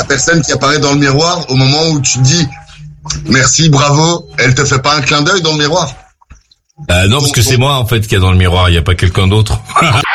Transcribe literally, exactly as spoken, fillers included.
personne qui apparaît dans le miroir au moment où tu dis merci, bravo, elle te fait pas un clin d'œil dans le miroir? Euh, non, parce que c'est moi en fait qui est dans le miroir, il y a pas quelqu'un d'autre.